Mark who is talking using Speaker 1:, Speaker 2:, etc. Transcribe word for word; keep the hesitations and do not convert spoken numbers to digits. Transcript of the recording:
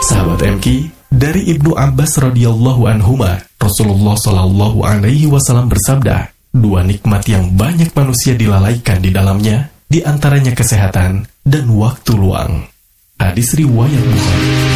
Speaker 1: Sahabat M K, dari Ibnu Abbas radhiyallahu anhuma, Rasulullah shallallahu alaihi wasallam bersabda, dua nikmat yang banyak manusia dilalaikan di dalamnya, di antaranya kesehatan dan waktu luang. Hadis riwayat Bukhari.